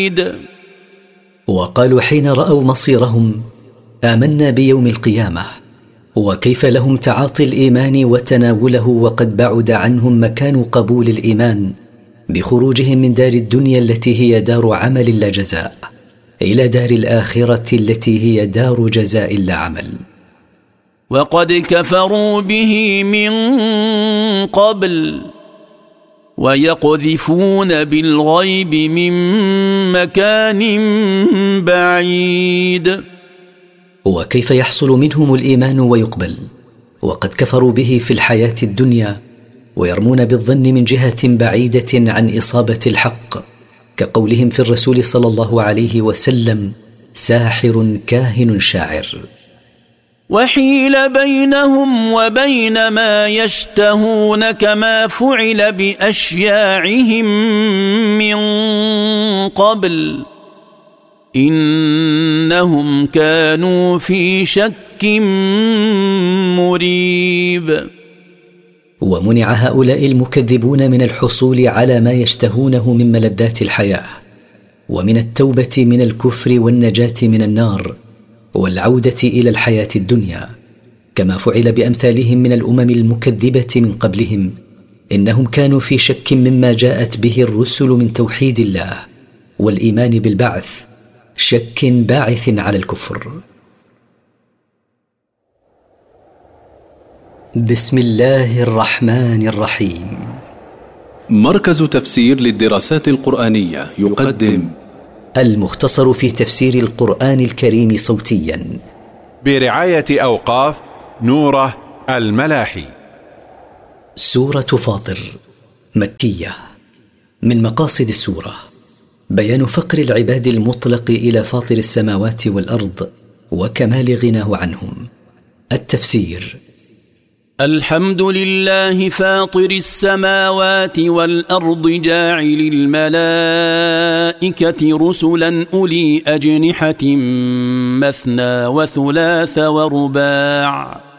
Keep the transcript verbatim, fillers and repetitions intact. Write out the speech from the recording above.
وقالوا حين رأوا مصيرهم: آمنا بيوم القيامة. وكيف لهم تعاطي الإيمان وتناوله وقد بعد عنهم مكان قبول الإيمان بخروجهم من دار الدنيا التي هي دار عمل لا جزاء إلى دار الآخرة التي هي دار جزاء لا عمل. وقد كفروا به من قبل ويقذفون بالغيب من مكان بعيد. وكيف يحصل منهم الإيمان ويقبل وقد كفروا به في الحياة الدنيا ويرمون بالظن من جهة بعيدة عن إصابة الحق، كقولهم في الرسول صلى الله عليه وسلم: ساحر كاهن شاعر. وحيل بينهم وبين ما يشتهون كما فعل بأشياعهم من قبل إنهم كانوا في شك مريب. ومنع هؤلاء المكذبون من الحصول على ما يشتهونه من ملذات الحياة ومن التوبة من الكفر والنجاة من النار والعودة إلى الحياة الدنيا، كما فعل بأمثالهم من الأمم المكذبة من قبلهم. إنهم كانوا في شك مما جاءت به الرسل من توحيد الله والإيمان بالبعث، شك باعث على الكفر. بسم الله الرحمن الرحيم. مركز تفسير للدراسات القرآنية يقدم المختصر في تفسير القرآن الكريم صوتيا برعاية أوقاف نوره الملاحي. سورة فاطر مكية. من مقاصد السورة بيان فقر العباد المطلق إلى فاطر السماوات والأرض وكمال غناه عنهم. التفسير: الحمد لله فاطر السماوات والأرض جاعل الملائكة رسلا أولي أجنحة مثنى وثلاث ورباع